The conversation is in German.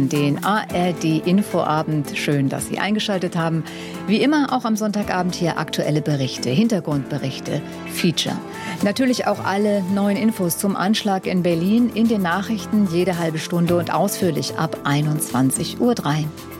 den ARD-Infoabend. Schön, dass Sie eingeschaltet haben. Wie immer auch am Sonntagabend hier aktuelle Berichte, Hintergrundberichte, Feature. Natürlich auch alle neuen Infos zum Anschlag in Berlin in den Nachrichten jede halbe Stunde und ausführlich ab 21:03 Uhr.